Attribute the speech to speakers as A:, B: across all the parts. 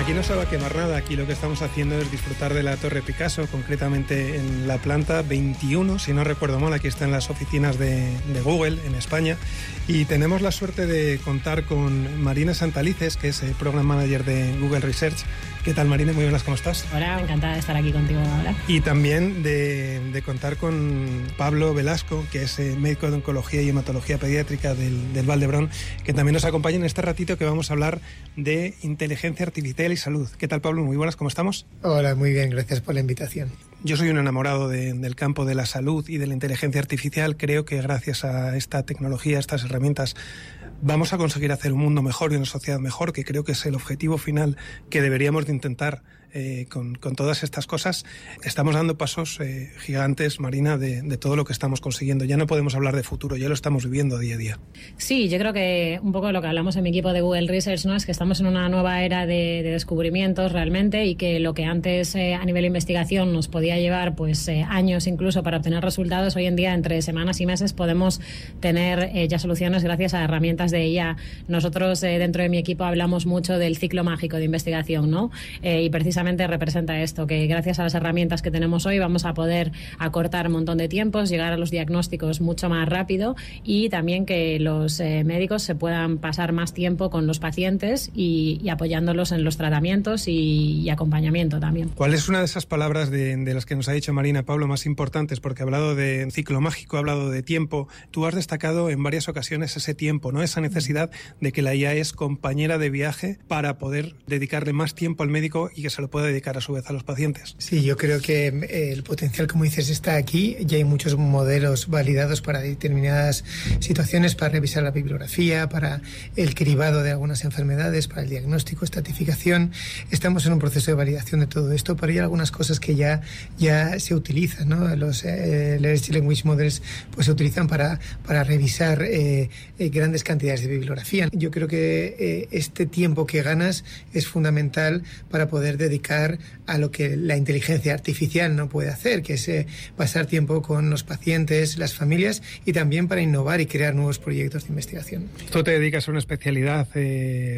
A: Aquí no se va a quemar nada, aquí lo que estamos haciendo es disfrutar de la Torre Picasso, concretamente en la planta 21, si no recuerdo mal, aquí están las oficinas de Google en España, y tenemos la suerte de contar con Marina Santalices, que es Program Manager de Google Research. ¿Qué tal, Marina? Muy buenas, ¿cómo estás?
B: Hola, encantada de estar aquí contigo ahora.
A: Y también de contar con Pablo Velasco, que es médico de oncología y hematología pediátrica del Vall d'Hebron, que también nos acompaña en este ratito que vamos a hablar de inteligencia artificial y salud. ¿Qué tal, Pablo? Muy buenas, ¿cómo estamos?
C: Hola, muy bien, gracias por la invitación.
A: Yo soy un enamorado del campo de la salud y de la inteligencia artificial. Creo que gracias a esta tecnología, a estas herramientas, vamos a conseguir hacer un mundo mejor y una sociedad mejor, que creo que es el objetivo final que deberíamos de intentar con todas estas cosas. Estamos dando pasos gigantes, Marina, de todo lo que estamos consiguiendo. Ya no podemos hablar de futuro, ya lo estamos viviendo día a día.
B: Sí, yo creo que un poco lo que hablamos en mi equipo de Google Research, ¿no? Es que estamos en una nueva era de descubrimientos realmente, y que lo que antes a nivel de investigación nos podía llevar pues años incluso para obtener resultados, hoy en día entre semanas y meses podemos tener ya soluciones gracias a herramientas de IA. Nosotros dentro de mi equipo hablamos mucho del ciclo mágico de investigación, ¿no? Y precisamente representa esto, que gracias a las herramientas que tenemos hoy vamos a poder acortar un montón de tiempos, llegar a los diagnósticos mucho más rápido, y también que los médicos se puedan pasar más tiempo con los pacientes y apoyándolos en los tratamientos y acompañamiento también.
A: ¿Cuál es una de esas palabras de las que nos ha dicho Marina, Pablo, más importantes? Porque ha hablado de ciclo mágico, ha hablado de tiempo. Tú has destacado en varias ocasiones ese tiempo, ¿no? Esa necesidad de que la IA es compañera de viaje para poder dedicarle más tiempo al médico y que se lo pueda dedicar a su vez a los pacientes.
C: Sí, yo creo que el potencial, como dices, está aquí. Ya hay muchos modelos validados para determinadas situaciones, para revisar la bibliografía, para el cribado de algunas enfermedades, para el diagnóstico, estratificación. Estamos en un proceso de validación de todo esto, pero hay algunas cosas que ya se utilizan, ¿no? Los Large Language Models pues se utilizan para revisar grandes cantidades de bibliografía. Yo creo que este tiempo que ganas es fundamental para poder dedicar a lo que la inteligencia artificial no puede hacer, que es pasar tiempo con los pacientes, las familias, y también para innovar y crear nuevos proyectos de investigación.
A: Tú te dedicas a una especialidad que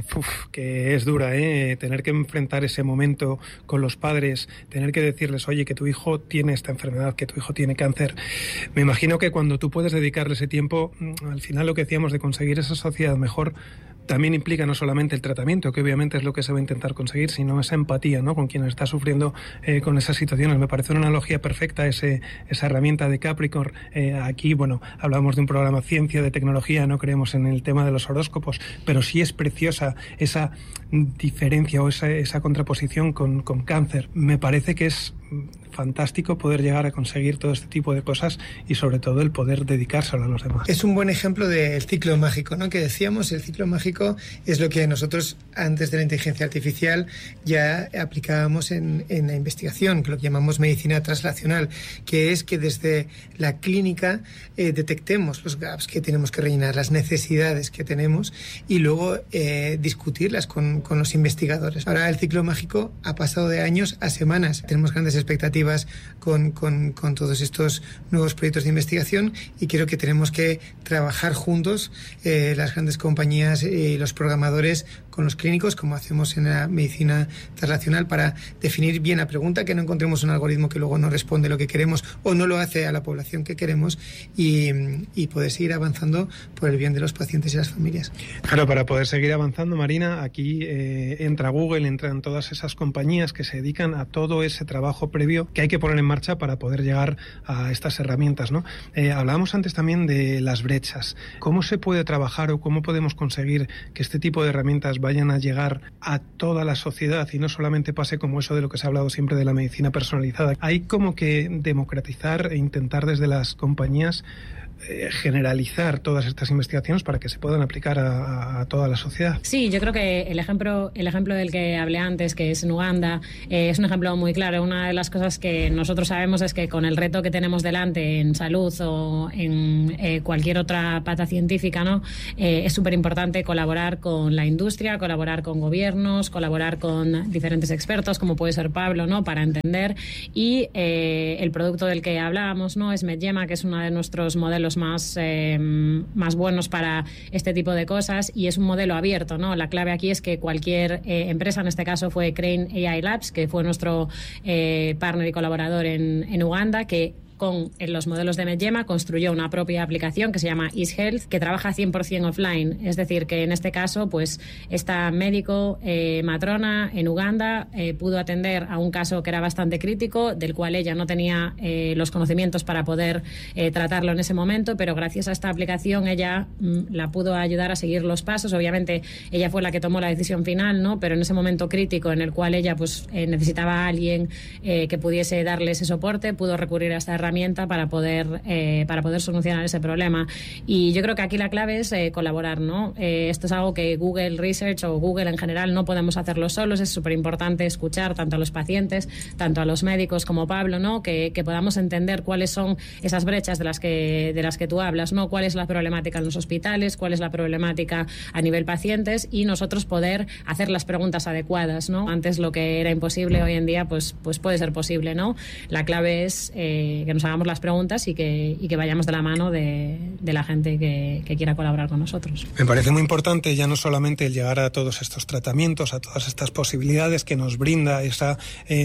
A: es dura, tener que enfrentar ese momento con los padres, tener que decirles, oye, que tu hijo tiene esta enfermedad, que tu hijo tiene cáncer. Me imagino que cuando tú puedes dedicarle ese tiempo, al final lo que decíamos de conseguir esa sociedad mejor, también implica no solamente el tratamiento, que obviamente es lo que se va a intentar conseguir, sino esa empatía, ¿no?, con quien está sufriendo con esas situaciones. Me parece una analogía perfecta esa herramienta de Capricorn. Aquí, bueno, hablamos de un programa ciencia, de tecnología, no creemos en el tema de los horóscopos, pero sí es preciosa esa diferencia o esa contraposición con cáncer. Me parece que es fantástico poder llegar a conseguir todo este tipo de cosas y sobre todo el poder dedicárselo a los demás.
C: Es un buen ejemplo del ciclo mágico, ¿no? Que decíamos, el ciclo mágico es lo que nosotros antes de la inteligencia artificial ya aplicábamos en la investigación, que lo que llamamos medicina translacional, que es que desde la clínica detectemos los gaps que tenemos que rellenar, las necesidades que tenemos, y luego discutirlas con los investigadores. Ahora el ciclo mágico ha pasado de años a semanas. Tenemos grandes expectativas con todos estos nuevos proyectos de investigación, y creo que tenemos que trabajar juntos, las grandes compañías y los programadores, con los clínicos, como hacemos en la medicina translacional, para definir bien la pregunta, que no encontremos un algoritmo que luego no responde lo que queremos o no lo hace a la población que queremos, y poder seguir avanzando por el bien de los pacientes y las familias.
A: Claro, para poder seguir avanzando, Marina, aquí entra Google, entran todas esas compañías que se dedican a todo ese trabajo previo que hay que poner en marcha para poder llegar a estas herramientas, ¿no? Hablábamos antes también de las brechas. ¿Cómo se puede trabajar o cómo podemos conseguir que este tipo de herramientas vayan a llegar a toda la sociedad y no solamente pase como eso de lo que se ha hablado siempre de la medicina personalizada? Hay como que democratizar e intentar desde las compañías generalizar todas estas investigaciones para que se puedan aplicar a toda la sociedad.
B: Sí, yo creo que el ejemplo del que hablé antes, que es en Uganda, es un ejemplo muy claro. Una de las cosas que nosotros sabemos es que con el reto que tenemos delante en salud o en cualquier otra pata científica, ¿no? Es súper importante colaborar con la industria, colaborar con gobiernos, colaborar con diferentes expertos, como puede ser Pablo, ¿no?, para entender. Y el producto del que hablábamos, ¿no?, es Medgema, que es uno de nuestros modelos modelos más buenos para este tipo de cosas, y es un modelo abierto, ¿no? La clave aquí es que cualquier empresa, en este caso fue Crane AI Labs, que fue nuestro partner y colaborador en Uganda, que con los modelos de MedGema construyó una propia aplicación que se llama EaseHealth, que trabaja 100% offline. Es decir, que en este caso, pues, esta médico matrona en Uganda pudo atender a un caso que era bastante crítico, del cual ella no tenía los conocimientos para poder tratarlo en ese momento, pero gracias a esta aplicación ella la pudo ayudar a seguir los pasos. Obviamente ella fue la que tomó la decisión final, ¿no? Pero en ese momento crítico en el cual ella pues necesitaba a alguien que pudiese darle ese soporte, pudo recurrir a esta herramienta para poder solucionar ese problema. Y yo creo que aquí la clave es colaborar, ¿no? Esto es algo que Google Research o Google en general no podemos hacerlo solos. Es súper importante escuchar tanto a los pacientes, tanto a los médicos como Pablo, ¿no? Que podamos entender cuáles son esas brechas de las que tú hablas, ¿no? Cuál es la problemática en los hospitales, cuál es la problemática a nivel pacientes, y nosotros poder hacer las preguntas adecuadas, ¿no? Antes lo que era imposible, hoy en día pues puede ser posible, ¿no? La clave es que nos hagamos las preguntas y que vayamos de la mano de la gente que quiera colaborar con nosotros.
A: Me parece muy importante ya no solamente el llegar a todos estos tratamientos, a todas estas posibilidades que nos brinda esa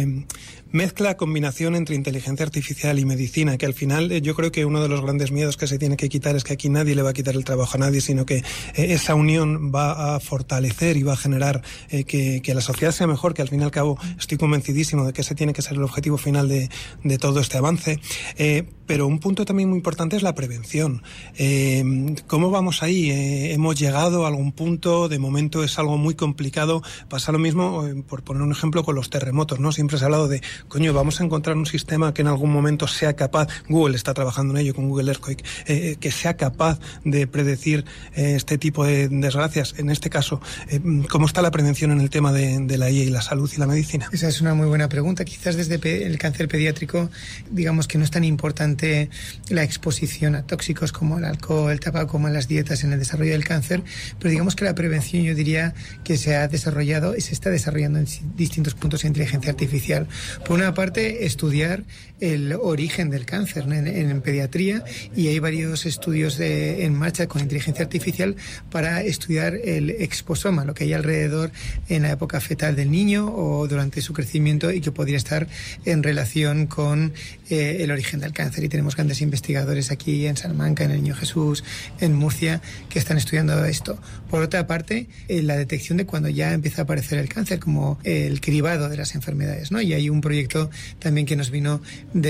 A: mezcla, combinación entre inteligencia artificial y medicina, que al final yo creo que uno de los grandes miedos que se tiene que quitar es que aquí nadie le va a quitar el trabajo a nadie, sino que esa unión va a fortalecer y va a generar que la sociedad sea mejor, que al fin y al cabo estoy convencidísimo de que ese tiene que ser el objetivo final de todo este avance. Pero un punto también muy importante es la prevención. ¿Cómo vamos ahí? ¿Hemos llegado a algún punto? De momento es algo muy complicado. Pasa lo mismo, por poner un ejemplo, con los terremotos, ¿no? Siempre se ha hablado de vamos a encontrar un sistema que en algún momento sea capaz, Google está trabajando en ello con Google Earthquake, que sea capaz de predecir este tipo de desgracias. En este caso, ¿cómo está la prevención en el tema de la IA y la salud y la medicina?
C: Esa es una muy buena pregunta. Quizás desde el cáncer pediátrico, digamos que no es tan importante la exposición a tóxicos como el alcohol, el tabaco, como las dietas en el desarrollo del cáncer, pero digamos que la prevención, yo diría que se ha desarrollado y se está desarrollando en distintos puntos de inteligencia artificial. Por una parte, estudiar el origen del cáncer en pediatría, y hay varios estudios en marcha con inteligencia artificial para estudiar el exposoma, lo que hay alrededor en la época fetal del niño o durante su crecimiento, y que podría estar en relación con el origen del cáncer. Y tenemos grandes investigadores aquí en Salamanca, en el Niño Jesús, en Murcia, que están estudiando esto. Por otra parte, la detección de cuando ya empieza a aparecer el cáncer, como el cribado de las enfermedades, ¿no? Y hay un proyecto también que nos vino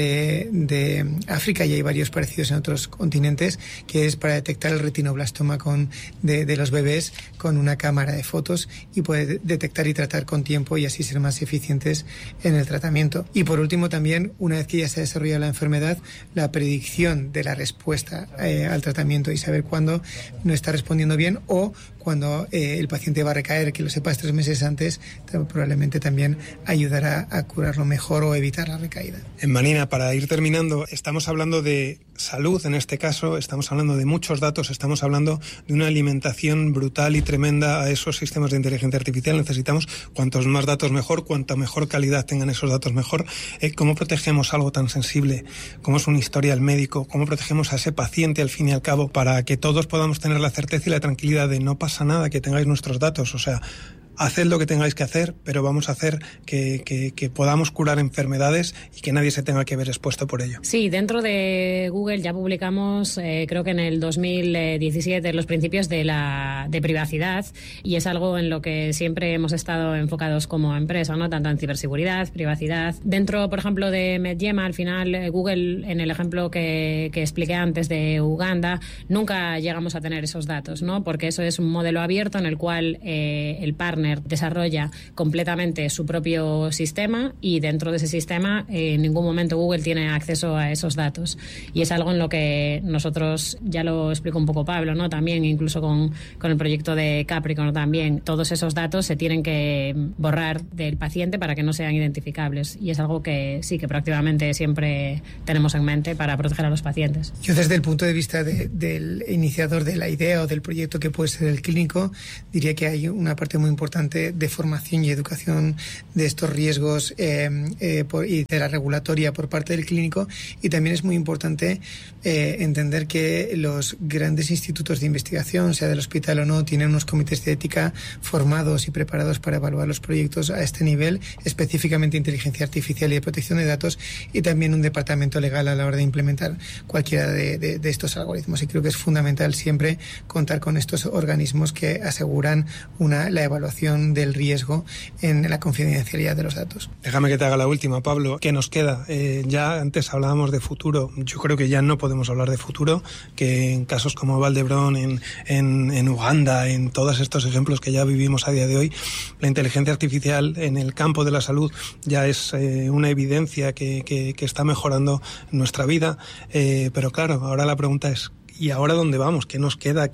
C: de África, y hay varios parecidos en otros continentes, que es para detectar el retinoblastoma de los bebés con una cámara de fotos, y poder detectar y tratar con tiempo, y así ser más eficientes en el tratamiento. Y por último también, una vez que ya se ha desarrollado la enfermedad, la predicción de la respuesta al tratamiento, y saber cuándo no está respondiendo bien o cuando el paciente va a recaer, que lo sepas 3 meses antes, probablemente también ayudará a curarlo mejor o evitar la recaída.
A: Marina, para ir terminando, estamos hablando de salud en este caso, estamos hablando de muchos datos, estamos hablando de una alimentación brutal y tremenda a esos sistemas de inteligencia artificial. Necesitamos cuantos más datos mejor, cuanta mejor calidad tengan esos datos mejor. ¿Cómo protegemos algo tan sensible como es un historial médico? ¿Cómo protegemos a ese paciente al fin y al cabo para que todos podamos tener la certeza y la tranquilidad de no pasa nada, que tengáis nuestros datos? O sea, haced lo que tengáis que hacer, pero vamos a hacer que podamos curar enfermedades y que nadie se tenga que ver expuesto por ello.
B: Sí, dentro de Google ya publicamos, creo que en el 2017, los principios de privacidad, y es algo en lo que siempre hemos estado enfocados como empresa, ¿no? Tanto en ciberseguridad, privacidad. Dentro, por ejemplo, de MedGema, al final Google, en el ejemplo que expliqué antes de Uganda, nunca llegamos a tener esos datos, ¿no? Porque eso es un modelo abierto en el cual el partner desarrolla completamente su propio sistema, y dentro de ese sistema en ningún momento Google tiene acceso a esos datos, y es algo en lo que nosotros, ya lo explicó un poco Pablo, ¿no? También incluso con el proyecto de Capricorn también, todos esos datos se tienen que borrar del paciente para que no sean identificables, y es algo que sí que proactivamente siempre tenemos en mente para proteger a los pacientes.
C: Yo, desde el punto de vista del iniciador de la idea o del proyecto que puede ser el clínico, diría que hay una parte muy importante importante de formación y educación de estos riesgos y de la regulatoria por parte del clínico, y también es muy importante entender que los grandes institutos de investigación, sea del hospital o no, tienen unos comités de ética formados y preparados para evaluar los proyectos a este nivel, específicamente inteligencia artificial y de protección de datos, y también un departamento legal a la hora de implementar cualquiera de estos algoritmos. Y creo que es fundamental siempre contar con estos organismos que aseguran la evaluación del riesgo en la confidencialidad de los datos.
A: Déjame que te haga la última, Pablo. ¿Qué nos queda? Ya antes hablábamos de futuro. Yo creo que ya no podemos hablar de futuro, que en casos como Vall d'Hebron, en Uganda, en todos estos ejemplos que ya vivimos a día de hoy, la inteligencia artificial en el campo de la salud ya es una evidencia que está mejorando nuestra vida. Pero claro, ahora la pregunta es, ¿y ahora dónde vamos? ¿Qué nos queda?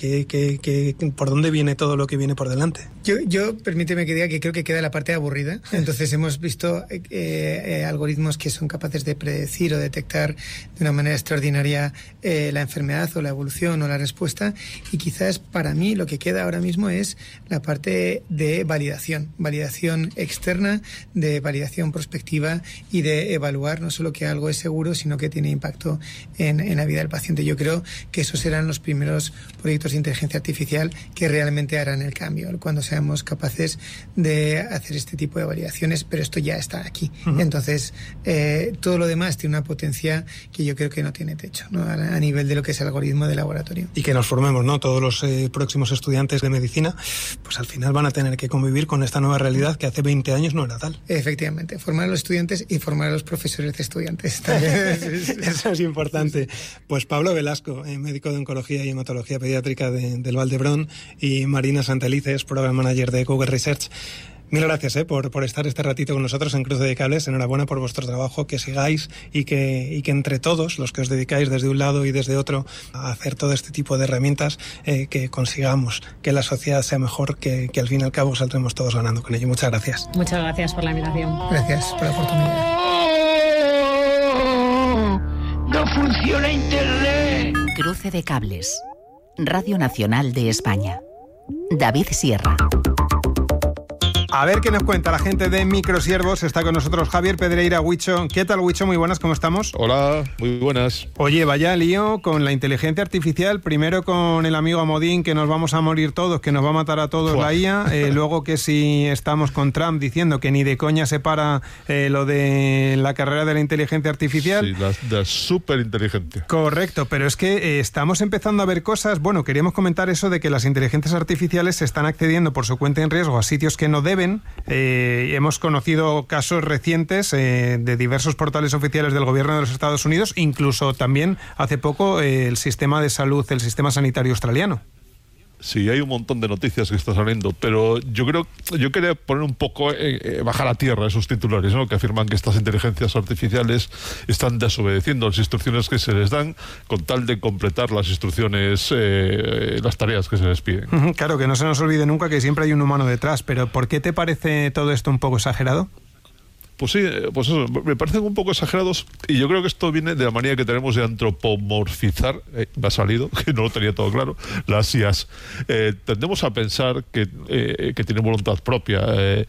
A: ¿Por dónde viene todo lo que viene por delante?
C: Yo permíteme que diga que creo que queda la parte aburrida. Entonces hemos visto algoritmos que son capaces de predecir o detectar de una manera extraordinaria la enfermedad o la evolución o la respuesta, y quizás para mí lo que queda ahora mismo es la parte de validación externa, de validación prospectiva y de evaluar no solo que algo es seguro, sino que tiene impacto en la vida del paciente. Yo creo que esos serán los primeros proyectos de inteligencia artificial que realmente harán el cambio, cuando seamos capaces de hacer este tipo de validaciones, pero esto ya está aquí. Uh-huh. Entonces, todo lo demás tiene una potencia que yo creo que no tiene techo, ¿no? A nivel de lo que es el algoritmo de laboratorio.
A: Y que nos formemos, ¿no? Todos los próximos estudiantes de medicina, pues al final van a tener que convivir con esta nueva realidad que hace 20 años no era tal.
C: Efectivamente, formar a los estudiantes y formar a los profesores de estudiantes también.
A: Eso es importante. Pues Pablo Velasco, médico de oncología y hematología pediátrica del Vall d'Hebron, y Marina Santelices, Program Manager de Google Research. Mil gracias por estar este ratito con nosotros en Cruce de Cables. Enhorabuena por vuestro trabajo, que sigáis y que entre todos los que os dedicáis desde un lado y desde otro a hacer todo este tipo de herramientas, que consigamos que la sociedad sea mejor, que al fin y al cabo saldremos todos ganando con ello. Muchas gracias.
B: Muchas gracias por la invitación.
C: Gracias por la oportunidad.
D: ¡No funciona Internet!
E: Cruce de Cables. Radio Nacional de España. David Sierra.
A: A ver qué nos cuenta la gente de Microsiervos. Está con nosotros Javier Pedreira, Huicho. ¿Qué tal, Huicho? Muy buenas, ¿cómo estamos?
F: Hola, muy buenas.
A: Oye, vaya lío con la inteligencia artificial. Primero con el amigo Amodín, que nos vamos a morir todos, que nos va a matar a todos la IA. Luego que si estamos con Trump diciendo que ni de coña se para lo de la carrera de la inteligencia artificial.
F: Sí, la superinteligencia.
A: Correcto, pero es que estamos empezando a ver cosas. Bueno, queríamos comentar eso de que las inteligencias artificiales se están accediendo por su cuenta en riesgo a sitios que no deben. Hemos conocido casos recientes de diversos portales oficiales del gobierno de los Estados Unidos, incluso también hace poco el sistema de salud, el sistema sanitario australiano.
F: Sí, hay un montón de noticias que están saliendo, pero yo quería poner un poco, bajar a tierra esos titulares, ¿no? Que afirman que estas inteligencias artificiales están desobedeciendo las instrucciones que se les dan con tal de completar las instrucciones, las tareas que se les piden.
A: Claro, que no se nos olvide nunca que siempre hay un humano detrás, pero ¿por qué te parece todo esto un poco exagerado?
F: Pues sí, pues eso, me parecen un poco exagerados, y yo creo que esto viene de la manera que tenemos de antropomorfizar, me ha salido, que no lo tenía todo claro, las IAs. Tendemos a pensar que tienen voluntad propia,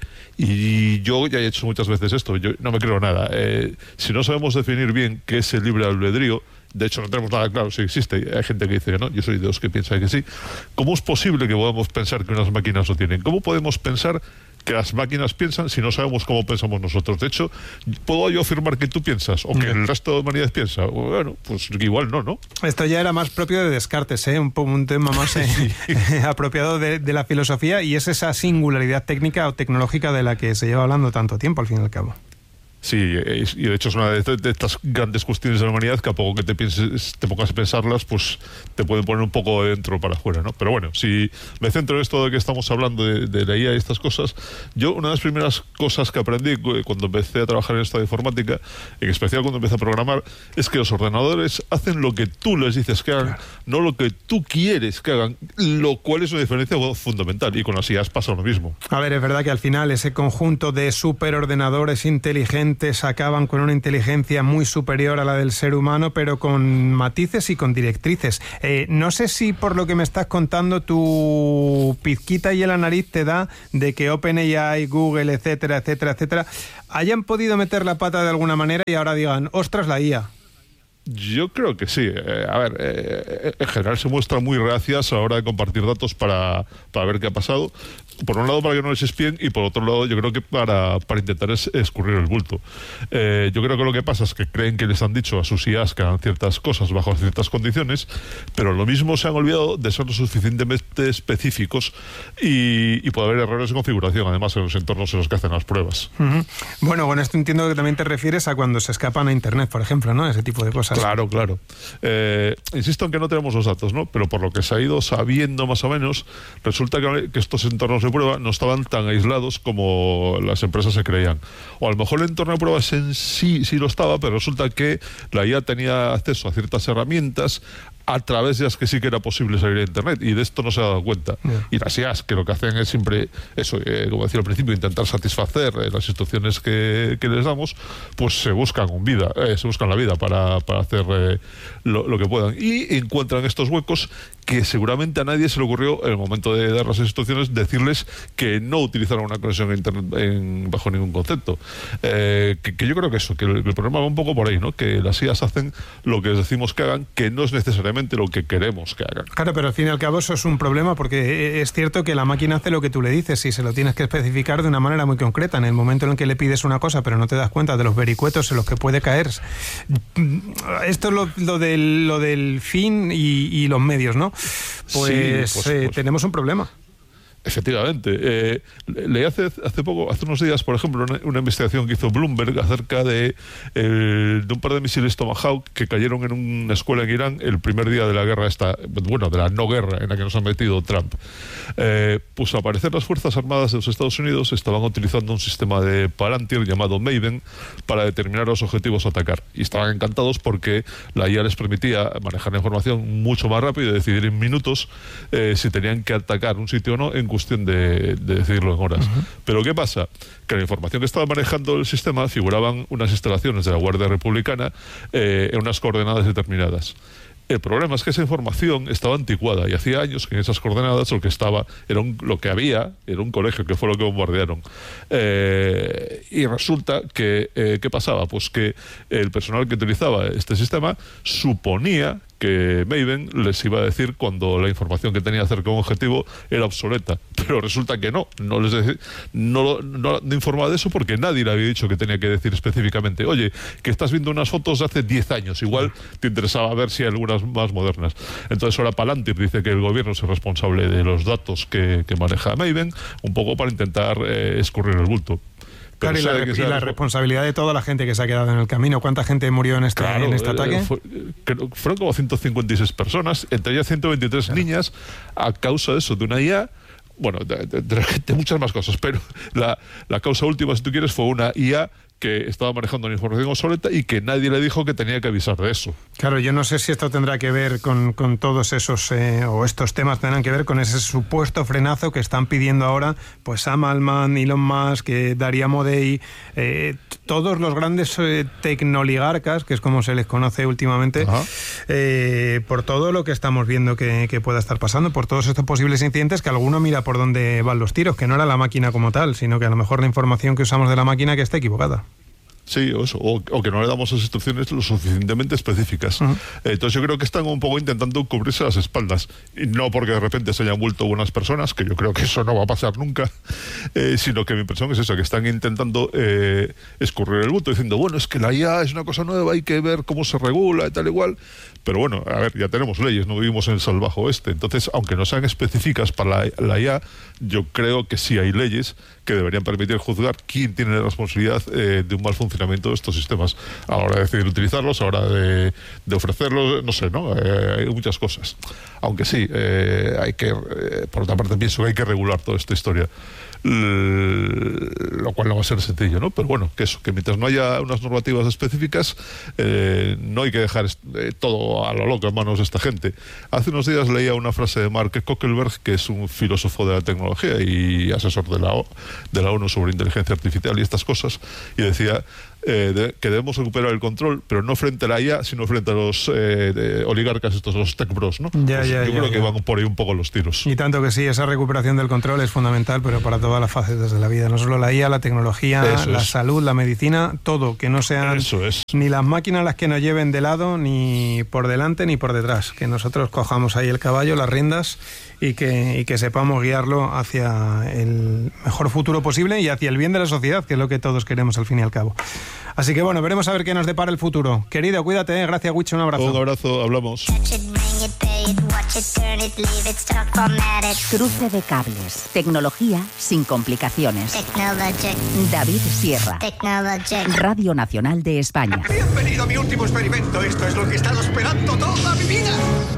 F: y yo ya he hecho muchas veces esto, yo no me creo nada. Si no sabemos definir bien qué es el libre albedrío, de hecho no tenemos nada claro si existe, hay gente que dice que no, yo soy de los que piensa que sí. ¿Cómo es posible que podamos pensar que unas máquinas lo tienen? ¿Cómo podemos pensar que las máquinas piensan si no sabemos cómo pensamos nosotros? De hecho, ¿puedo yo afirmar que tú piensas o que el resto de la humanidad piensa? Bueno, pues igual no.
A: Esto ya era más propio de Descartes, un tema más apropiado de la filosofía, y es esa singularidad técnica o tecnológica de la que se lleva hablando tanto tiempo, al fin y al cabo.
F: Sí, y de hecho es una de estas grandes cuestiones de la humanidad que a poco que te pongas a pensarlas, pues te pueden poner un poco de dentro para afuera, ¿no? Pero bueno, si me centro en esto de que estamos hablando de la IA y estas cosas, yo una de las primeras cosas que aprendí cuando empecé a trabajar en esto de informática, en especial cuando empecé a programar, es que los ordenadores hacen lo que tú les dices que hagan, claro, no lo que tú quieres que hagan, lo cual es una diferencia fundamental, y con las IAs pasa lo mismo.
A: A ver, es verdad que al final ese conjunto de superordenadores inteligentes repente sacaban con una inteligencia muy superior a la del ser humano, pero con matices y con directrices. No sé si por lo que me estás contando tu pizquita y en la nariz te da de que OpenAI, Google, etcétera, etcétera, etcétera, hayan podido meter la pata de alguna manera y ahora digan, ostras, la IA.
F: Yo creo que sí. En general se muestran muy reacias a la hora de compartir datos para ver qué ha pasado. Por un lado, para que no les espíen, y por otro lado, yo creo que para intentar escurrir el bulto. Yo creo que lo que pasa es que creen que les han dicho a sus IAs que hagan ciertas cosas bajo ciertas condiciones, pero lo mismo se han olvidado de ser lo suficientemente específicos y puede haber errores de configuración, además, en los entornos en los que hacen las pruebas.
A: Uh-huh. Bueno, con esto entiendo que también te refieres a cuando se escapan a Internet, por ejemplo, ¿no? Ese tipo de cosas.
F: Claro. Insisto en que no tenemos los datos, ¿no? Pero por lo que se ha ido sabiendo más o menos, resulta que estos entornos de prueba no estaban tan aislados como las empresas se creían. O a lo mejor el entorno de pruebas en sí lo estaba, pero resulta que la IA tenía acceso a ciertas herramientas a través de las que sí que era posible salir a Internet, y de esto no se ha dado cuenta. Y las IAs, que lo que hacen es siempre eso, como decía al principio, intentar satisfacer las instrucciones que les damos, pues se buscan la vida para hacer lo que puedan, y encuentran estos huecos que seguramente a nadie se le ocurrió en el momento de dar las instrucciones decirles que no utilizaran una conexión a Internet bajo ningún concepto. Que yo creo que el problema va un poco por ahí, ¿no? Que las IAs hacen lo que les decimos que hagan, que no es necesariamente lo que queremos que hagan.
A: Claro, pero al fin y al cabo eso es un problema, porque es cierto que la máquina hace lo que tú le dices y se lo tienes que especificar de una manera muy concreta. En el momento en el que le pides una cosa pero no te das cuenta de los vericuetos en los que puede caer. Esto es lo del fin y los medios, ¿no? Pues tenemos un problema.
F: Efectivamente. Leí hace unos días, por ejemplo, una investigación que hizo Bloomberg acerca de un par de misiles Tomahawk que cayeron en una escuela en Irán el primer día de la guerra de la no guerra en la que nos ha metido Trump. Pues al parecer las Fuerzas Armadas de los Estados Unidos estaban utilizando un sistema de Palantir llamado Maven para determinar los objetivos a atacar. Y estaban encantados porque la IA les permitía manejar la información mucho más rápido y decidir en minutos si tenían que atacar un sitio o no, en cuestión de decidirlo en horas. Uh-huh. Pero ¿qué pasa? Que la información que estaba manejando el sistema figuraban unas instalaciones de la Guardia Republicana en unas coordenadas determinadas. El problema es que esa información estaba anticuada y hacía años que en esas coordenadas lo que había era un colegio, que fue lo que bombardearon. Y resulta que, ¿qué pasaba? Pues que el personal que utilizaba este sistema suponía que Maven les iba a decir cuando la información que tenía acerca de un objetivo era obsoleta, pero resulta que no informaba de eso porque nadie le había dicho que tenía que decir específicamente, oye, que estás viendo unas fotos de hace 10 años, igual te interesaba ver si hay algunas más modernas. Entonces ahora Palantir dice que el gobierno es el responsable de los datos que maneja Maven, un poco para intentar escurrir el bulto.
A: Claro, y la responsabilidad de toda la gente que se ha quedado en el camino. ¿Cuánta gente murió en este ataque?
F: Fueron como 156 personas, entre ellas 123 niñas, a causa de eso, de una IA. Bueno, de muchas más cosas, pero la causa última, si tú quieres, fue una IA que estaba manejando una información obsoleta y que nadie le dijo que tenía que avisar de eso.
A: Claro, yo no sé si esto tendrá que ver con todos esos, o estos temas tendrán que ver con ese supuesto frenazo que están pidiendo ahora, pues Sam Altman, Elon Musk, Daria Amodei, todos los grandes tecnoligarcas, que es como se les conoce últimamente, por todo lo que estamos viendo que pueda estar pasando, por todos estos posibles incidentes, que alguno mira por dónde van los tiros, que no era la máquina como tal, sino que a lo mejor la información que usamos de la máquina que está equivocada.
F: Sí, o que no le damos las instrucciones lo suficientemente específicas. Uh-huh. Entonces yo creo que están un poco intentando cubrirse las espaldas. Y no porque de repente se hayan vuelto buenas personas, que yo creo que eso no va a pasar nunca, sino que mi impresión es eso, que están intentando escurrir el bulto, diciendo, bueno, es que la IA es una cosa nueva, hay que ver cómo se regula y tal igual. Pero bueno, a ver, ya tenemos leyes, no vivimos en el salvaje oeste. Entonces, aunque no sean específicas para la IA, yo creo que sí hay leyes que deberían permitir juzgar quién tiene la responsabilidad de un mal funcionamiento de estos sistemas a la hora de decidir utilizarlos, a la hora de ofrecerlos, no sé, ¿no? Hay muchas cosas. Aunque sí, hay que, por otra parte, pienso que hay que regular toda esta historia. Lo cual no va a ser sencillo, ¿no? Pero bueno, que mientras no haya unas normativas específicas, no hay que dejar todo a lo loco en manos de esta gente. Hace unos días leía una frase de Mark Zuckerberg, que es un filósofo de la tecnología y asesor de la ONU sobre inteligencia artificial y estas cosas, y decía, que debemos recuperar el control, pero no frente a la IA, sino frente a los oligarcas estos, los tech bros, ¿no? Yo creo que van por ahí un poco los tiros.
A: Y tanto que sí, esa recuperación del control es fundamental, pero para todas las facetas de la vida, no solo la IA, la tecnología, la salud, la medicina, todo, que no sean ni las máquinas las que nos lleven de lado, ni por delante ni por detrás, que nosotros cojamos ahí el caballo, las riendas y que sepamos guiarlo hacia el mejor futuro posible y hacia el bien de la sociedad, que es lo que todos queremos al fin y al cabo. Así que bueno, veremos a ver qué nos depara el futuro. Querido, cuídate, gracias Wicho, un abrazo.
F: Un abrazo, hablamos.
E: Cruce de cables, tecnología sin complicaciones. David Sierra, Radio Nacional de España.
G: Bienvenido a mi último experimento, esto es lo que he estado esperando toda mi vida.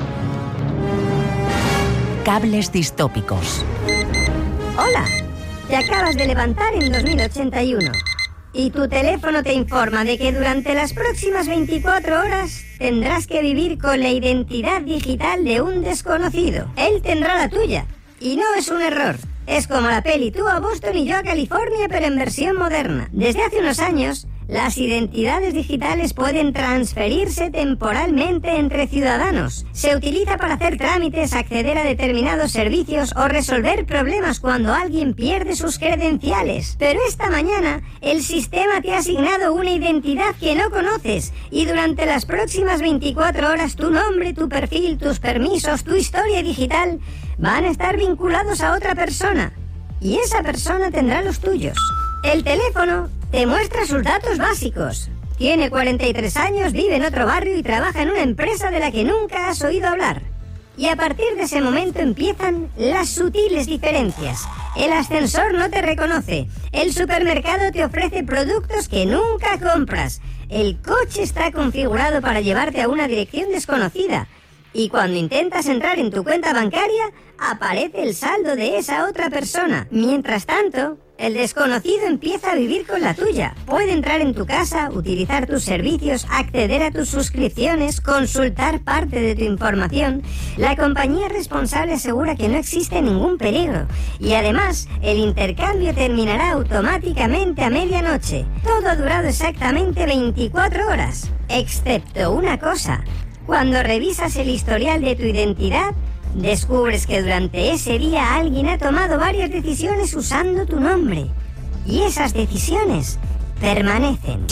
E: Cables distópicos.
H: Hola, te acabas de levantar en 2081 y tu teléfono te informa de que durante las próximas 24 horas tendrás que vivir con la identidad digital de un desconocido. Él tendrá la tuya y no es un error. Es como la peli Tú a Boston y yo a California, pero en versión moderna. Desde hace unos años, las identidades digitales pueden transferirse temporalmente entre ciudadanos. Se utiliza para hacer trámites, acceder a determinados servicios o resolver problemas cuando alguien pierde sus credenciales. Pero esta mañana, el sistema te ha asignado una identidad que no conoces y durante las próximas 24 horas tu nombre, tu perfil, tus permisos, tu historia digital van a estar vinculados a otra persona y esa persona tendrá los tuyos. El teléfono te muestra sus datos básicos. Tiene 43 años, vive en otro barrio y trabaja en una empresa de la que nunca has oído hablar. Y a partir de ese momento empiezan las sutiles diferencias. El ascensor no te reconoce. El supermercado te ofrece productos que nunca compras. El coche está configurado para llevarte a una dirección desconocida. Y cuando intentas entrar en tu cuenta bancaria, aparece el saldo de esa otra persona. Mientras tanto, el desconocido empieza a vivir con la tuya. Puede entrar en tu casa, utilizar tus servicios, acceder a tus suscripciones, consultar parte de tu información. La compañía responsable asegura que no existe ningún peligro. Y además, el intercambio terminará automáticamente a medianoche. Todo ha durado exactamente 24 horas. Excepto una cosa. Cuando revisas el historial de tu identidad, descubres que durante ese día alguien ha tomado varias decisiones usando tu nombre. Y esas decisiones permanecen.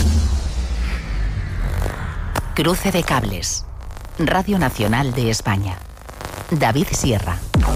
E: Cruce de cables. Radio Nacional de España. David Sierra.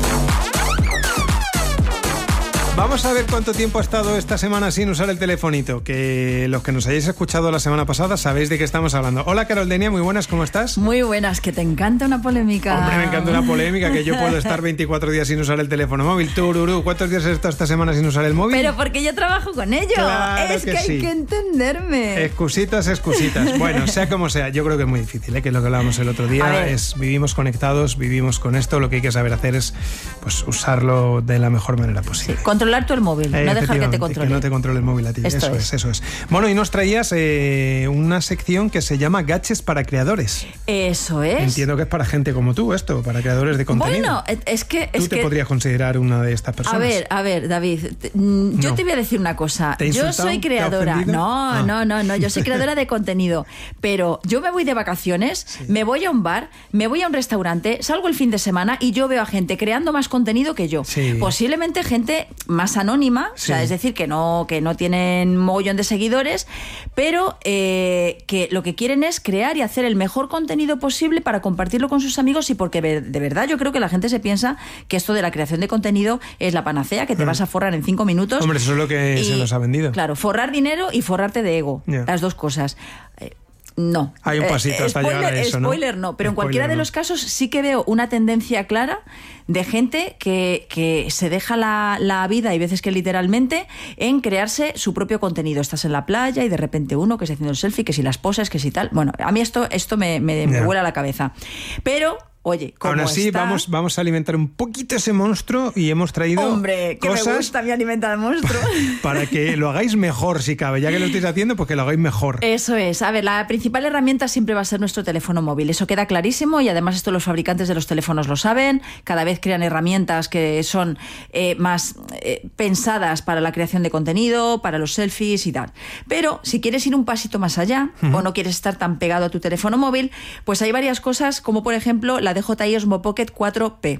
A: Vamos a ver cuánto tiempo ha estado esta semana sin usar el telefonito, que los que nos hayáis escuchado la semana pasada sabéis de qué estamos hablando. Hola Carol Denia, muy buenas, ¿cómo estás?
I: Muy buenas, que te encanta una polémica.
A: Hombre, me encanta una polémica, que yo puedo estar 24 días sin usar el teléfono móvil. Tururú, ¿cuántos días has estado esta semana sin usar el móvil?
I: Pero porque yo trabajo con ello.
A: Claro
I: es que
A: sí.
I: Hay que entenderme.
A: Excusitas. Bueno, sea como sea, yo creo que es muy difícil, que es lo que hablábamos el otro día. Vivimos conectados, vivimos con esto, lo que hay que saber hacer es pues usarlo de la mejor manera posible.
I: Sí, controlar tú el móvil. No dejar que te controle.
A: Que no te controle el móvil a ti. Eso es. Bueno, y nos traías una sección que se llama Gadgets para creadores.
I: Eso es.
A: Entiendo que es para gente como tú, esto, para creadores de contenido.
I: Bueno, es que...
A: ¿Tú te podrías considerar una de estas personas?
I: A ver, David, yo te voy a decir una cosa. Yo soy creadora. No, yo soy creadora de contenido. Pero yo me voy de vacaciones, me voy a un bar, me voy a un restaurante, salgo el fin de semana y yo veo a gente creando más contenido que yo.
A: Sí.
I: Posiblemente gente más anónima. O sea, es decir, que no tienen mogollón de seguidores, pero que lo que quieren es crear y hacer el mejor contenido posible para compartirlo con sus amigos, y porque de verdad yo creo que la gente se piensa que esto de la creación de contenido es la panacea, que te vas a forrar en 5 minutos.
A: Hombre, eso es lo que se nos ha vendido.
I: Claro, forrar dinero y forrarte de ego, las dos cosas. No.
A: Hay un pasito hasta llegar a eso, ¿no?
I: Spoiler no, pero en cualquiera de los casos sí que veo una tendencia clara de gente que se deja la vida, hay veces que literalmente, en crearse su propio contenido. Estás en la playa y de repente uno que está haciendo el selfie, que si las poses, que si tal. Bueno, a mí esto me vuela la cabeza. Pero Oye, ¿cómo
C: aún así,
I: está?
C: vamos a alimentar un poquito ese monstruo y hemos traído
I: Hombre, que
C: cosas
I: me gusta a mí alimentar al monstruo.
C: para que lo hagáis mejor, si cabe. Ya que lo estáis haciendo, pues que lo hagáis mejor.
I: Eso es. A ver, la principal herramienta siempre va a ser nuestro teléfono móvil. Eso queda clarísimo y además esto los fabricantes de los teléfonos lo saben. Cada vez crean herramientas que son más pensadas para la creación de contenido, para los selfies y tal. Pero si quieres ir un pasito más allá o no quieres estar tan pegado a tu teléfono móvil, pues hay varias cosas, como por ejemplo la DJI Osmo Pocket 4P.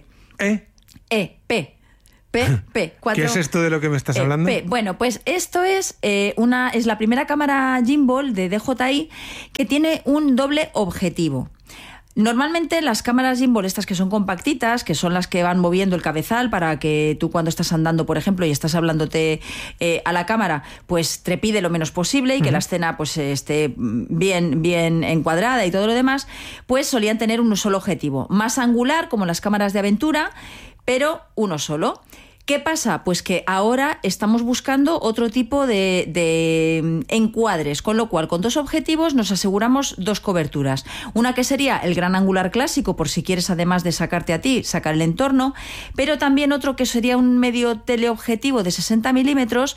I: P, 4.
C: ¿Qué es esto de lo que me estás hablando?
I: Bueno, pues esto es la primera cámara gimbal de DJI que tiene un doble objetivo. Normalmente las cámaras gimbal, estas que son compactitas, que son las que van moviendo el cabezal para que tú cuando estás andando, por ejemplo, y estás hablándote a la cámara, pues trepide lo menos posible y que la escena pues esté bien encuadrada y todo lo demás, pues solían tener un solo objetivo. Más angular, como las cámaras de aventura, pero uno solo. ¿Qué pasa? Pues que ahora estamos buscando otro tipo de encuadres, con lo cual con 2 objetivos nos aseguramos 2 coberturas. Una que sería el gran angular clásico, por si quieres además de sacarte a ti, sacar el entorno, pero también otro que sería un medio teleobjetivo de 60 milímetros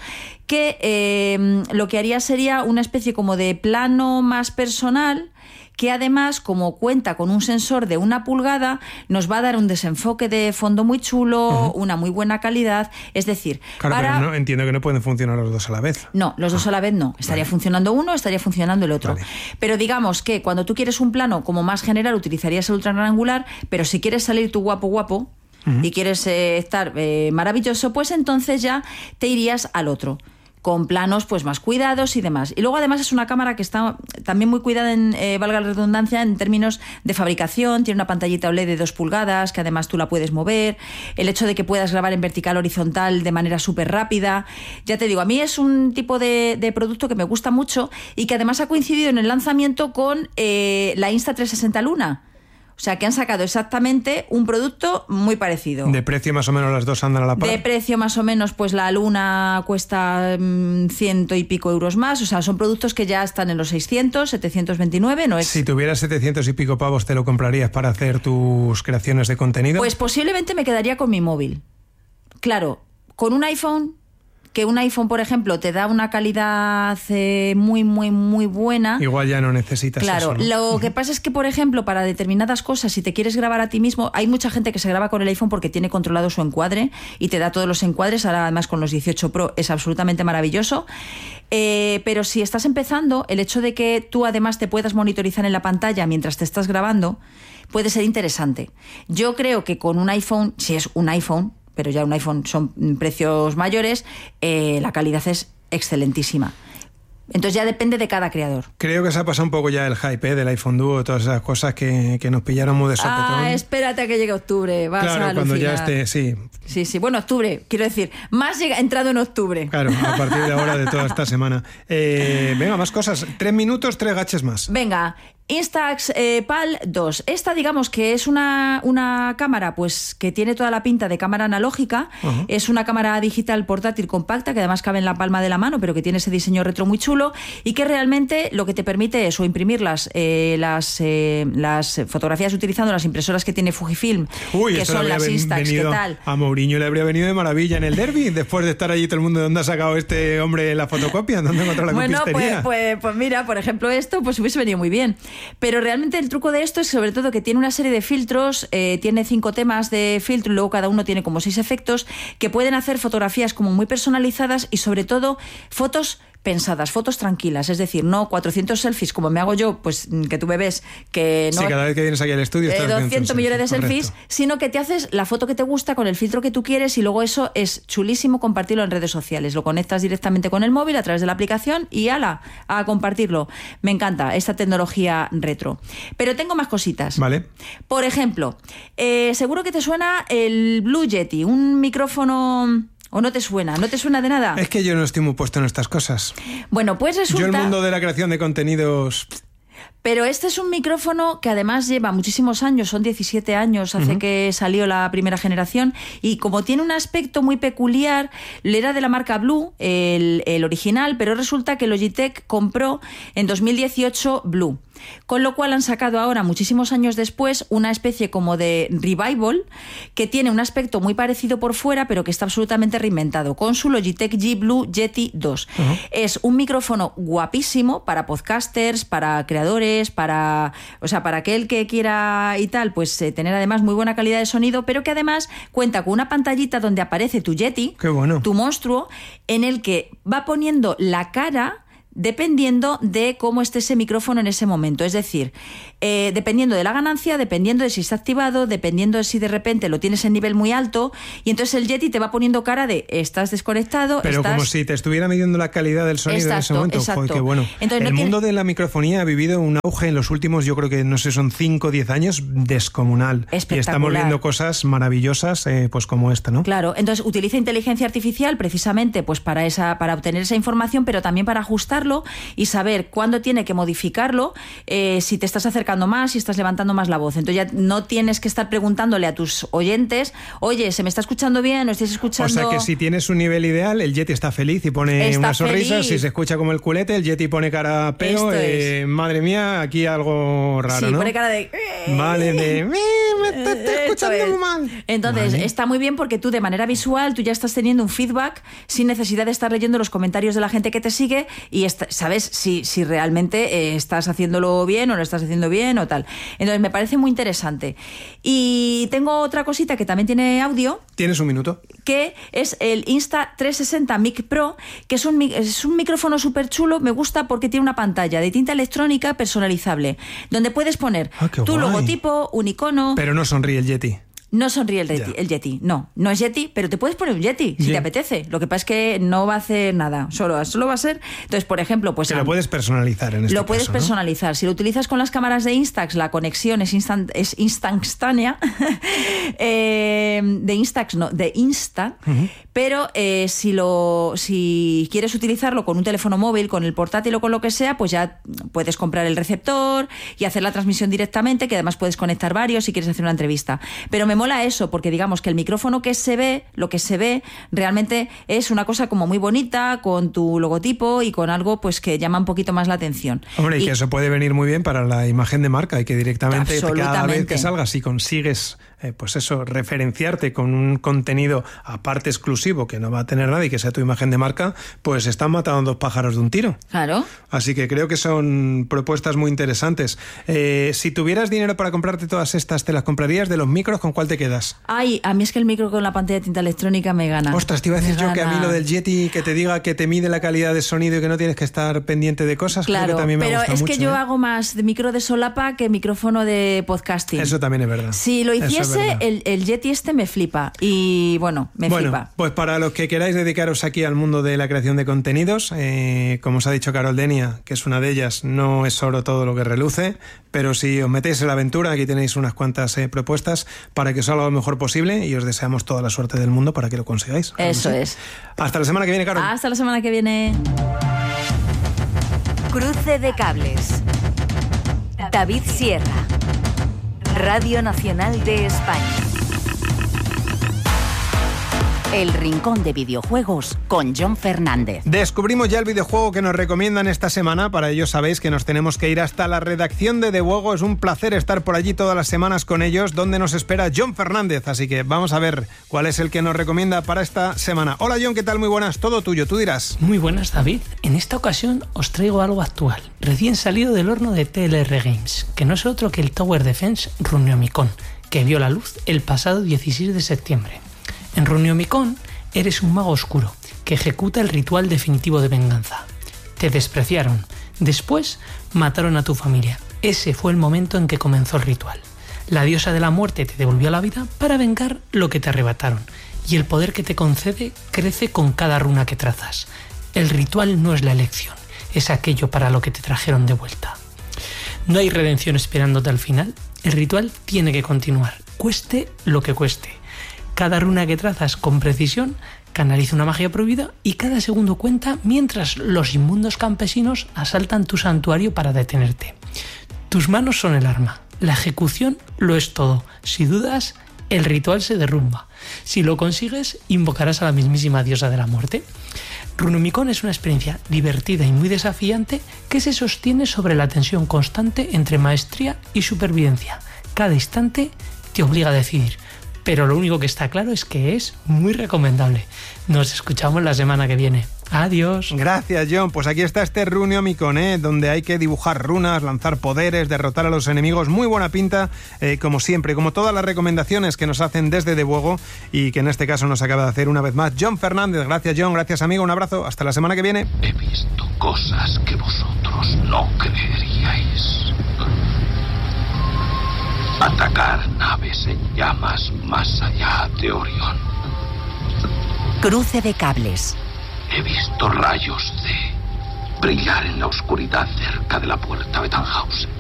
I: que lo que haría sería una especie como de plano más personal, que además, como cuenta con un sensor de 1 pulgada, nos va a dar un desenfoque de fondo muy chulo, una muy buena calidad. Es decir,
C: claro, pero no, entiendo que no pueden funcionar los dos a la vez.
I: No, los dos a la vez no. Estaría funcionando uno, estaría funcionando el otro.
C: Vale.
I: Pero digamos que cuando tú quieres un plano como más general, utilizarías el ultra gran angular, pero si quieres salir tú guapo y quieres estar maravilloso, pues entonces ya te irías al otro, con planos pues más cuidados y demás. Y luego además es una cámara que está también muy cuidada valga la redundancia, en términos de fabricación. Tiene una pantallita OLED de 2 pulgadas, que además tú la puedes mover. El hecho de que puedas grabar en vertical horizontal de manera súper rápida. Ya te digo, a mí es un tipo de producto que me gusta mucho y que además ha coincidido en el lanzamiento con la Insta360 Luna. O sea, que han sacado exactamente un producto muy parecido.
C: ¿De precio más o menos las dos andan a la par?
I: De precio más o menos, pues la Luna cuesta 100 y pico euros más. O sea, son productos que ya están en los 600, 729. No es...
C: Si tuvieras 700 y pico pavos, ¿te lo comprarías para hacer tus creaciones de contenido?
I: Pues posiblemente me quedaría con mi móvil. Claro, con un iPhone, que un iPhone, por ejemplo, te da una calidad muy buena.
C: Igual ya no necesitas
I: claro,
C: eso, ¿no?
I: Lo que pasa es que, por ejemplo, para determinadas cosas, si te quieres grabar a ti mismo, hay mucha gente que se graba con el iPhone porque tiene controlado su encuadre y te da todos los encuadres. Ahora, además, con los 18 Pro es absolutamente maravilloso. Pero si estás empezando, el hecho de que tú además te puedas monitorizar en la pantalla mientras te estás grabando puede ser interesante. Yo creo que con un iPhone, si es un iPhone, pero ya un iPhone son precios mayores, la calidad es excelentísima. Entonces ya depende de cada creador.
C: Creo que se ha pasado un poco ya el hype del iPhone Duo, todas esas cosas que nos pillaron muy de sopetón.
I: Espérate a que llegue octubre, vas a alucinar.
C: Cuando ya esté, sí.
I: Sí, bueno, octubre, quiero decir, más entrado en octubre.
C: Claro, a partir de ahora de toda esta semana. Venga, más cosas. 3 minutos, 3 gaches más.
I: Venga, Instax PAL 2. Esta, digamos que es una cámara pues que tiene toda la pinta de cámara analógica. Es una cámara digital portátil compacta que además cabe en la palma de la mano, pero que tiene ese diseño retro muy chulo y que realmente lo que te permite es o imprimir las fotografías utilizando las impresoras que tiene Fujifilm, que son las Instax. ¿Qué tal?
C: A Mourinho le habría venido de maravilla en el derbi, después de estar allí todo el mundo. ¿Dónde ha sacado este hombre la fotocopia? ¿Dónde encontró la copistería?
I: Pues mira, por ejemplo, esto pues hubiese venido muy bien. Pero realmente el truco de esto es sobre todo que tiene una serie de filtros, tiene 5 temas de filtro y luego cada uno tiene como 6 efectos que pueden hacer fotografías como muy personalizadas y sobre todo fotos pensadas, fotos tranquilas, es decir, no 400 selfies como me hago yo, pues que tú me ves que no...
C: Sí, cada vez que vienes aquí al estudio
I: 200 millones de selfies,
C: correcto.
I: Sino que te haces la foto que te gusta con el filtro que tú quieres y luego eso es chulísimo compartirlo en redes sociales. Lo conectas directamente con el móvil a través de la aplicación y ¡hala! A compartirlo. Me encanta esta tecnología retro. Pero tengo más cositas.
C: Vale.
I: Por ejemplo, seguro que te suena el Blue Yeti, un micrófono... ¿O no te suena? ¿No te suena de nada?
C: Es que yo no estoy muy puesto en estas cosas.
I: Bueno, pues resulta...
C: Yo el mundo de la creación de contenidos...
I: Pero este es un micrófono que además lleva muchísimos años, son 17 años, hace que salió la primera generación, y como tiene un aspecto muy peculiar, era de la marca Blue, el original, pero resulta que Logitech compró en 2018 Blue. con lo cual han sacado ahora, muchísimos años después, una especie como de revival que tiene un aspecto muy parecido por fuera, pero que está absolutamente reinventado, con su Logitech G Blue Yeti 2. Es un micrófono guapísimo para podcasters, para creadores, para aquel que quiera y tal, pues tener además muy buena calidad de sonido, pero que además cuenta con una pantallita donde aparece tu Yeti,
A: qué bueno,
I: tu monstruo, en el que va poniendo la cara dependiendo de cómo esté ese micrófono en ese momento. Es decir, dependiendo de la ganancia, dependiendo de si está activado, dependiendo de si de repente lo tienes en nivel muy alto, y entonces el Yeti te va poniendo cara de estás desconectado.
A: Pero como si te estuviera midiendo la calidad del sonido en ese momento.
I: Exacto.
A: Joder, qué bueno.
I: Entonces,
A: el mundo de la microfonía ha vivido un auge en los últimos, yo creo que no sé, son 5 o 10 años, descomunal. Y estamos viendo cosas maravillosas, pues como esta, ¿no?
I: Claro, entonces utiliza inteligencia artificial precisamente pues para obtener esa información, pero también para ajustar y saber cuándo tiene que modificarlo, si te estás acercando más, si estás levantando más la voz. Entonces ya no tienes que estar preguntándole a tus oyentes, oye, ¿se me está escuchando bien o estáis escuchando?
A: O sea que si tienes un nivel ideal, el Yeti está feliz y pone una sonrisa. Si se escucha como el culete, el Yeti pone cara peo. Madre mía, aquí algo raro,
I: sí,
A: ¿no?
I: Pone cara de...
A: Vale, me está escuchando muy mal.
I: Entonces, está muy bien porque tú de manera visual, tú ya estás teniendo un feedback sin necesidad de estar leyendo los comentarios de la gente que te sigue y sabes si realmente estás haciéndolo bien o no estás haciendo bien o tal. Entonces me parece muy interesante. Y tengo otra cosita que también tiene audio.
A: ¿Tienes un minuto?
I: Que es el Insta360 Mic Pro, que es un micrófono súper chulo. Me gusta porque tiene una pantalla de tinta electrónica personalizable, donde puedes poner tu logotipo, un icono.
A: Pero no sonríe el Yeti.
I: No sonríe el Yeti, no es Yeti, pero te puedes poner un Yeti si te apetece. Lo que pasa es que no va a hacer nada, solo va a ser. Entonces, por ejemplo, pues
A: lo puedes personalizar en este caso.
I: Lo puedes personalizar. Si lo utilizas con las cámaras de Instax, la conexión es instantánea. De Instax, no, de Insta. Pero si quieres utilizarlo con un teléfono móvil, con el portátil o con lo que sea, pues ya puedes comprar el receptor y hacer la transmisión directamente, que además puedes conectar varios si quieres hacer una entrevista. Pero me mola eso, porque digamos que el micrófono lo que se ve, realmente es una cosa como muy bonita, con tu logotipo y con algo pues que llama un poquito más la atención.
A: Hombre, y que eso puede venir muy bien para la imagen de marca, y que directamente cada vez que salgas, si consigues pues eso, referenciarte con un contenido aparte exclusivo que no va a tener nadie, que sea tu imagen de marca, pues están matando 2 pájaros de un tiro.
I: Claro.
A: Así que creo que son propuestas muy interesantes. Si tuvieras dinero para comprarte todas estas, ¿te las comprarías? De los micros, ¿con cuál te quedas?
I: Ay, a mí es que el micro con la pantalla de tinta electrónica me gana.
A: Ostras, te iba a decir yo que a mí lo del Yeti, que te diga que te mide la calidad de sonido y que no tienes que estar pendiente de cosas,
I: claro,
A: creo que también me gusta mucho.
I: Pero es que yo hago más de micro de solapa que micrófono de podcasting.
A: Eso también es verdad.
I: Si lo hiciese, el Yeti me flipa. Y bueno, me flipa.
A: Pues para los que queráis dedicaros aquí al mundo de la creación de contenidos, como os ha dicho Carol Denia, que es una de ellas, no es oro todo lo que reluce, pero si os metéis en la aventura, aquí tenéis unas cuantas propuestas para que os salga lo mejor posible, y os deseamos toda la suerte del mundo para que lo consigáis.
I: Eso es.
A: Hasta la semana que viene, Carol.
I: Hasta la semana que viene.
E: Cruce de cables. David Sierra. Radio Nacional de España. El Rincón de Videojuegos con Jon Fernández.
A: Descubrimos ya el videojuego que nos recomiendan esta semana. Para ello sabéis que nos tenemos que ir hasta la redacción de Devuego. Es un placer estar por allí todas las semanas con ellos, donde nos espera Jon Fernández. Así que vamos a ver cuál es el que nos recomienda para esta semana. Hola Jon, ¿qué tal? Muy buenas, todo tuyo, tú dirás.
J: Muy buenas, David. En esta ocasión os traigo algo actual, recién salido del horno de TLR Games, que no es otro que el Tower Defense Runnemikon, que vio la luz el pasado 16 de septiembre. En Runnemikon eres un mago oscuro que ejecuta el ritual definitivo de venganza. Te despreciaron, después mataron a tu familia. Ese fue el momento en que comenzó el ritual. La diosa de la muerte te devolvió la vida para vengar lo que te arrebataron, y el poder que te concede crece con cada runa que trazas. El ritual no es la elección, es aquello para lo que te trajeron de vuelta. No hay redención esperándote al final, el ritual tiene que continuar, cueste lo que cueste. Cada runa que trazas con precisión canaliza una magia prohibida y cada segundo cuenta mientras los inmundos campesinos asaltan tu santuario para detenerte. Tus manos son el arma, la ejecución lo es todo. Si dudas, el ritual se derrumba. Si lo consigues, invocarás a la mismísima diosa de la muerte. Runomicon es una experiencia divertida y muy desafiante que se sostiene sobre la tensión constante entre maestría y supervivencia. Cada instante te obliga a decidir, pero lo único que está claro es que es muy recomendable. Nos escuchamos la semana que viene. Adiós.
K: Gracias, John. Pues aquí está este Runomicon, donde hay que dibujar runas, lanzar poderes, derrotar a los enemigos. Muy buena pinta, como siempre, como todas las recomendaciones que nos hacen desde Debuego y que en este caso nos acaba de hacer una vez más John Fernández. Gracias, John. Gracias, amigo. Un abrazo. Hasta la semana que viene.
D: He visto cosas que vosotros no creeríais. Atacar naves en llamas más allá de Orión.
E: Cruce de cables.
D: He visto rayos de brillar en la oscuridad cerca de la puerta de Tannhausen.